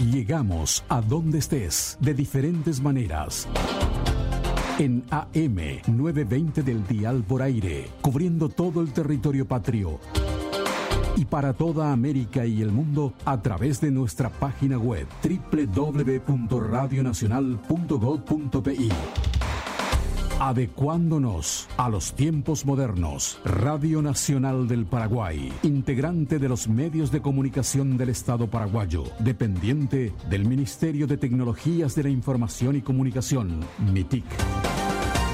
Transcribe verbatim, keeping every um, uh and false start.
Llegamos a donde estés de diferentes maneras. En A M novecientos veinte del dial por aire, cubriendo todo el territorio patrio. Y para toda América y el mundo a través de nuestra página web doble u doble u doble u punto radio nacional punto gob punto pe i. Adecuándonos a los tiempos modernos, Radio Nacional del Paraguay, integrante de los medios de comunicación del Estado paraguayo, dependiente del Ministerio de Tecnologías de la Información y Comunicación, MITIC.